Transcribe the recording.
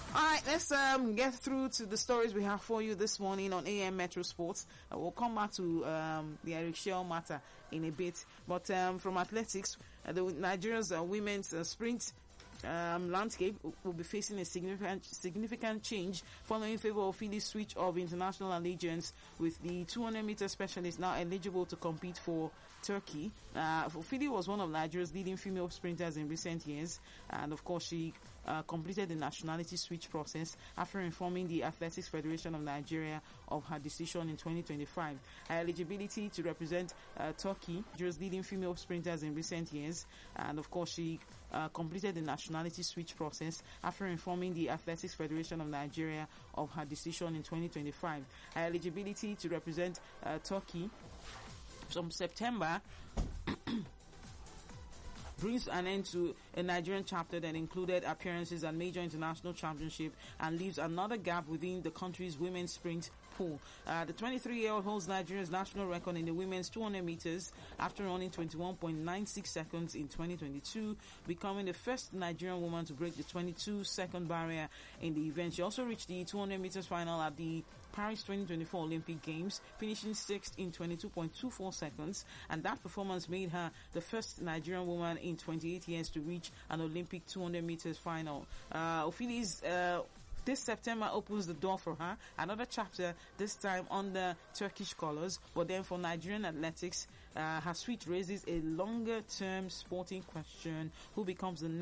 Alright, let's get through to the stories we have for you this morning on AM Metro Sports. We'll come back to the Eric Shell matter in a bit. But from athletics, the Nigeria's women's sprint landscape will be facing a significant change following Favour Ofili's switch of international allegiance, with the 200-meter specialist now eligible to compete for Turkey. Ofili was one of Nigeria's leading female sprinters in recent years, and of course she completed the nationality switch process after informing the Athletics Federation of Nigeria of her decision in 2025. Her eligibility to represent Turkey, Nigeria's leading female sprinters in recent years, and of course she completed the nationality switch process after informing the Athletics Federation of Nigeria of her decision in 2025. Her eligibility to represent Turkey from September brings an end to a Nigerian chapter that included appearances at major international championship and leaves another gap within the country's women's sprint pool. The 23-year-old holds Nigeria's national record in the women's 200 meters after running 21.96 seconds in 2022, becoming the first Nigerian woman to break the 22-second barrier in the event. She also reached the 200 meters final at the Paris 2024 Olympic Games, finishing 6th in 22.24 seconds, and that performance made her the first Nigerian woman in 28 years to reach an Olympic 200 meters final. Ofili's this September opens the door for her, another chapter, this time under Turkish colours. But then for Nigerian athletics, her switch raises a longer term sporting question: who becomes the